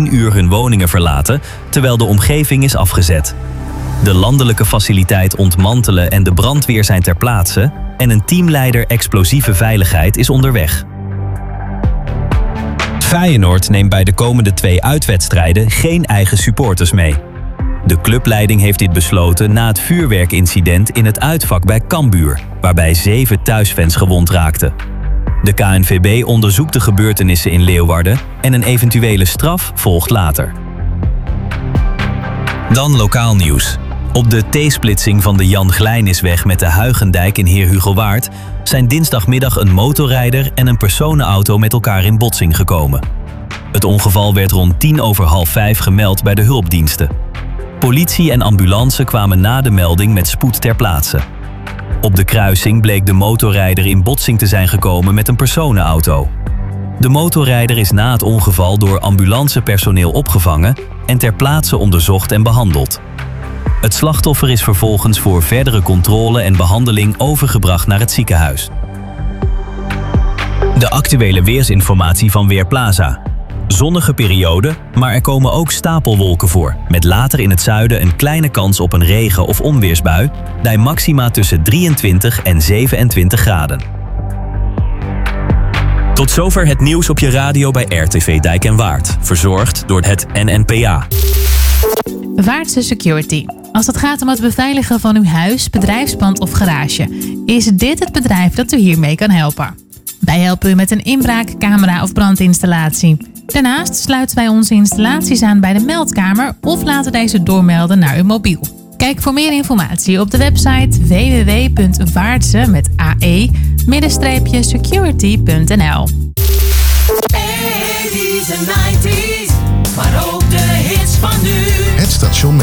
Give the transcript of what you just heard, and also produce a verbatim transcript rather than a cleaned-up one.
tien uur hun woningen verlaten, terwijl de omgeving is afgezet. De landelijke faciliteit ontmantelen en de brandweer zijn ter plaatse en een teamleider explosieve veiligheid is onderweg. Feyenoord neemt bij de komende twee uitwedstrijden geen eigen supporters mee. De clubleiding heeft dit besloten na het vuurwerkincident in het uitvak bij Cambuur, waarbij zeven thuisfans gewond raakten. De K N V B onderzoekt de gebeurtenissen in Leeuwarden en een eventuele straf volgt later. Dan lokaal nieuws. Op de T-splitsing van de Jan Glijnisweg met de Huigendijk in Heer Hugo Waard zijn dinsdagmiddag een motorrijder en een personenauto met elkaar in botsing gekomen. Het ongeval werd rond tien over half vijf gemeld bij de hulpdiensten. Politie en ambulance kwamen na de melding met spoed ter plaatse. Op de kruising bleek de motorrijder in botsing te zijn gekomen met een personenauto. De motorrijder is na het ongeval door ambulancepersoneel opgevangen en ter plaatse onderzocht en behandeld. Het slachtoffer is vervolgens voor verdere controle en behandeling overgebracht naar het ziekenhuis. De actuele weersinformatie van Weerplaza. Zonnige periode, maar er komen ook stapelwolken voor, met later in het zuiden een kleine kans op een regen- of onweersbui, bij maxima tussen drieëntwintig en zevenentwintig graden. Tot zover het nieuws op je radio bij R T V Dijk en Waard, verzorgd door het N N P A. Waardse Security. Als het gaat om het beveiligen van uw huis, bedrijfspand of garage, is dit het bedrijf dat u hiermee kan helpen. Wij helpen u met een inbraak, camera of brandinstallatie. Daarnaast sluiten wij onze installaties aan bij de meldkamer of laten deze doormelden naar uw mobiel. Kijk voor meer informatie op de website w w w punt waardse met a e security punt n l. eighties en nineties, maar ook de hits van nu.